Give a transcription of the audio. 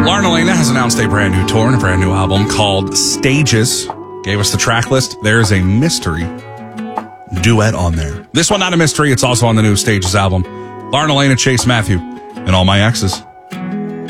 Lana Elena has announced a brand new tour and a brand new album called Stages. Gave us the track list. There's a mystery duet on there. This one, not a mystery. It's also on the new Stages album. Lana Elena, Chase Matthew, and All My Exes.